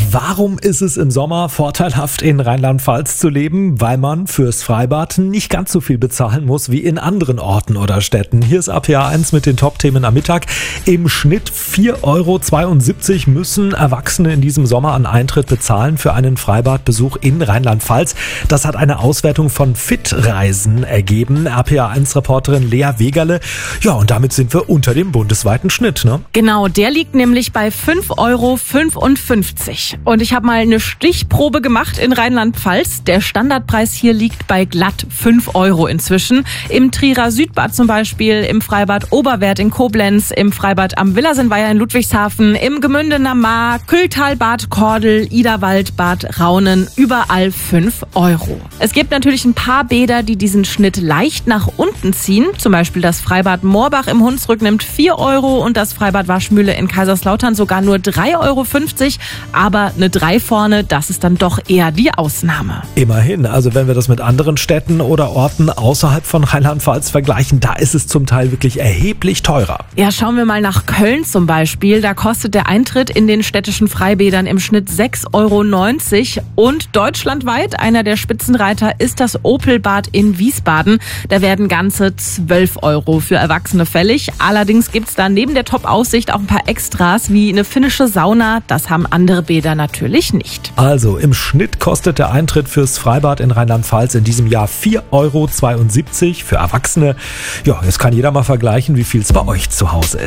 Warum ist es im Sommer vorteilhaft, in Rheinland-Pfalz zu leben? Weil man fürs Freibad nicht ganz so viel bezahlen muss wie in anderen Orten oder Städten. Hier ist RPA 1 mit den Top-Themen am Mittag. Im Schnitt 4,72 € müssen Erwachsene in diesem Sommer an Eintritt bezahlen für einen Freibadbesuch in Rheinland-Pfalz. Das hat eine Auswertung von Fit-Reisen ergeben. RPA 1-Reporterin Lea Wegerle. Ja, und damit sind wir unter dem bundesweiten Schnitt, ne? Genau, der liegt nämlich bei 5,55 €. Und ich habe mal eine Stichprobe gemacht in Rheinland-Pfalz. Der Standardpreis hier liegt bei glatt 5 € inzwischen. Im Trierer Südbad zum Beispiel, im Freibad Oberwerth in Koblenz, im Freibad am Villersenweiher in Ludwigshafen, im Gemündener Maar, Kühltalbad Kordel, Iderwald, Bad Raunen, überall 5 €. Es gibt natürlich ein paar Bäder, die diesen Schnitt leicht nach unten ziehen. Zum Beispiel das Freibad Moorbach im Hunsrück nimmt 4 € und das Freibad Waschmühle in Kaiserslautern sogar nur 3,50 €. Aber eine 3 vorne, das ist dann doch eher die Ausnahme. Immerhin, also wenn wir das mit anderen Städten oder Orten außerhalb von Rheinland-Pfalz vergleichen, da ist es zum Teil wirklich erheblich teurer. Ja, schauen wir mal nach Köln zum Beispiel. Da kostet der Eintritt in den städtischen Freibädern im Schnitt 6,90 € und deutschlandweit einer der Spitzenreiter ist das Opelbad in Wiesbaden. Da werden ganze 12 € für Erwachsene fällig. Allerdings gibt's da neben der Top-Aussicht auch ein paar Extras wie eine finnische Sauna. Das haben andere Bäder natürlich nicht. Also im Schnitt kostet der Eintritt fürs Freibad in Rheinland-Pfalz in diesem Jahr 4,72 € für Erwachsene. Ja, jetzt kann jeder mal vergleichen, wie viel es bei euch zu Hause ist.